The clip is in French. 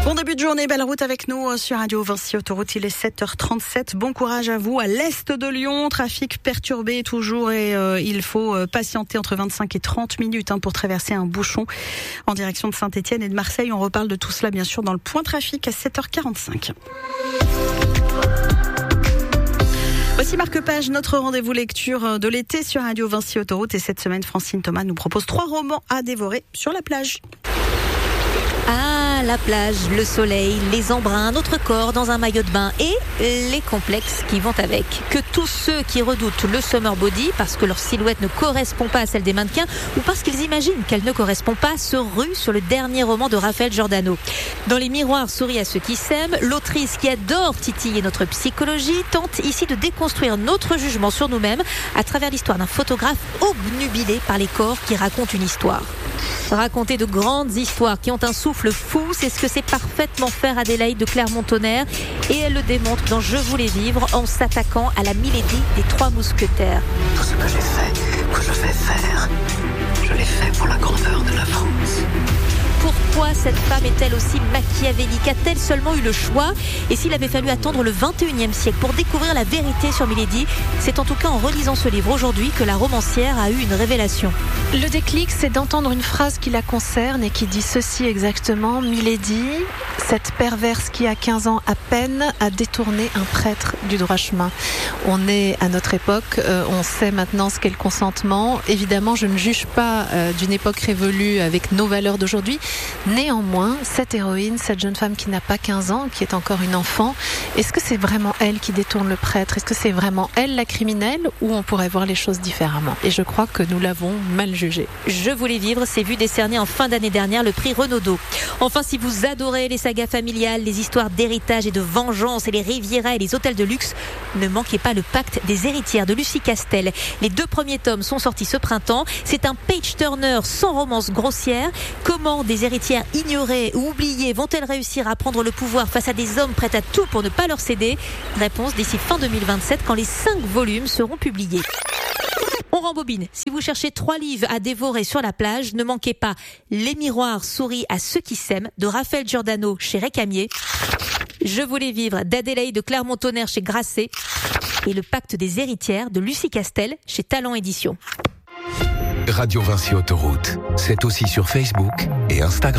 Bon début de journée, belle route avec nous sur Radio Vinci Autoroute. Il est 7h37. Bon courage à vous à l'est de Lyon. Trafic perturbé toujours et il faut patienter entre 25 et 30 minutes pour traverser un bouchon en direction de Saint-Etienne et de Marseille. On reparle de tout cela bien sûr dans le point trafic à 7h45. Voici Marque Page, notre rendez-vous lecture de l'été sur Radio Vinci Autoroute. Et cette semaine, Francine Thomas nous propose 3 romans à dévorer sur la plage. Ah, la plage, le soleil, les embruns, notre corps dans un maillot de bain et les complexes qui vont avec. Que tous ceux qui redoutent le summer body parce que leur silhouette ne correspond pas à celle des mannequins ou parce qu'ils imaginent qu'elle ne correspond pas se ruent sur le dernier roman de Raphaël Giordano. Dans Les miroirs sourient à ceux qui s'aiment, l'autrice qui adore titiller notre psychologie tente ici de déconstruire notre jugement sur nous-mêmes à travers l'histoire d'un photographe obnubilé par les corps qui racontent une histoire. Raconter de grandes histoires qui ont un souffle fou, c'est ce que sait parfaitement faire Adélaïde de Clermont-Tonnerre et elle le démontre dans Je voulais vivre en s'attaquant à la Milady des 3 mousquetaires. Tout ce que j'ai fait, que je vais faire, je l'ai fait pour la grandeur de la France. Pourquoi cette femme est-elle aussi machiavélique? A-t-elle seulement eu le choix? Et s'il avait fallu attendre le 21e siècle pour découvrir la vérité sur Milady, c'est en tout cas en relisant ce livre aujourd'hui que la romancière a eu une révélation. Le déclic, c'est d'entendre une phrase qui la concerne et qui dit ceci exactement. Milady, cette perverse qui a 15 ans à peine a détourné un prêtre du droit chemin. On est à notre époque, on sait maintenant ce qu'est le consentement. Évidemment, je ne juge pas d'une époque révolue avec nos valeurs d'aujourd'hui. Néanmoins, cette héroïne, cette jeune femme qui n'a pas 15 ans, qui est encore une enfant, est-ce que c'est vraiment elle qui détourne le prêtre? Est-ce que c'est vraiment elle la criminelle ou on pourrait voir les choses différemment? Et je crois que nous l'avons mal jugée. Je voulais vivre, c'est vu décerner en fin d'année dernière le prix Renaudot. Enfin, si vous adorez les sagas familiales, les histoires d'héritage et de vengeance et les Riviera et les hôtels de luxe, ne manquez pas le Pacte des héritières de Lucie Castel. Les 2 premiers tomes sont sortis ce printemps. C'est un page-turner sans romance grossière. Comment des héritières ignorées ou oubliées vont-elles réussir à prendre le pouvoir face à des hommes prêts à tout pour ne pas leur céder? Réponse d'ici fin 2027 quand les 5 volumes seront publiés. On rembobine. Si vous cherchez 3 livres à dévorer sur la plage, ne manquez pas Les miroirs sourient à ceux qui s'aiment de Raphaël Giordano chez Récamier, Je voulais vivre d'Adélaïde de Clermont-Tonnerre chez Grasset et Le Pacte des héritières de Lucie Castel chez Talent Éditions. Radio Vinci Autoroute, c'est aussi sur Facebook et Instagram.